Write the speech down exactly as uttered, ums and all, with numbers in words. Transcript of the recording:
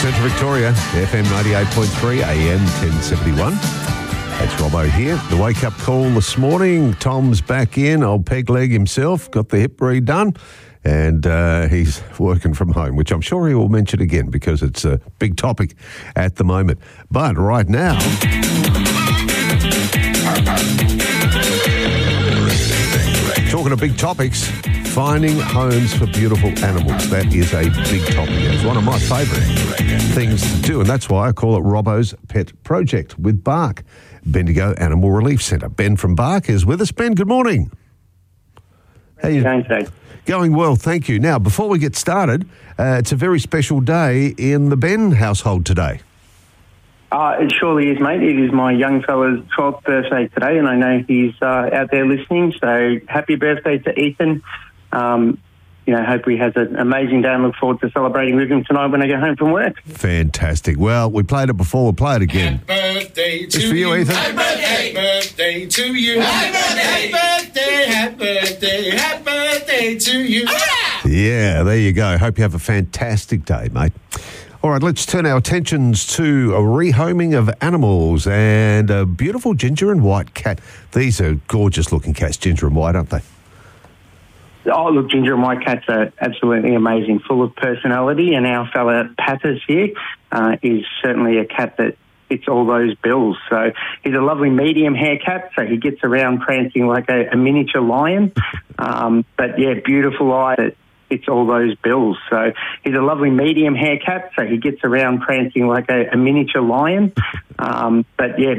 Central Victoria, F M ninety-eight point three, A M ten seventy-one. That's Robbo here. The wake-up call this morning. Tom's back in, old peg leg himself, got the hip redone, and uh, he's working from home, which I'm sure he will mention again because it's a big topic at the moment. But right now... Talking of big topics, finding homes for beautiful animals. That is a big topic. It's one of my favourite things to do, and that's why I call it Robbo's Pet Project with Bark, Bendigo Animal Relief Centre. Ben from Bark is with us. Ben, good morning. How are you going today? Going well, thank you. Now, before we get started, uh, it's a very special day in the Ben household today. Uh, it surely is, mate. It is my young fella's twelfth birthday today, and I know he's uh, out there listening, so happy birthday to Ethan. Um, you know, hope he has an amazing day and look forward to celebrating with him tonight when I get home from work. Fantastic. Well, we played it before, we'll play it again. Happy birthday to it's for you, you. Ethan. Happy birthday. Happy birthday to you. Happy birthday. Happy birthday. Happy birthday. Happy birthday to you. Yeah, there you go. Hope you have a fantastic day, mate. All right, let's turn our attentions to a rehoming of animals and a beautiful ginger and white cat. These are gorgeous-looking cats, ginger and white, aren't they? Oh, look, ginger and white cats are absolutely amazing, full of personality, and our fella Patters here uh, is certainly a cat that fits all those bills. So he's a lovely medium hair cat, so he gets around prancing like a, a miniature lion. Um, but, yeah, beautiful eye that fits all those bills. So he's a lovely medium hair cat, so he gets around prancing like a, a miniature lion. Um, but, yeah,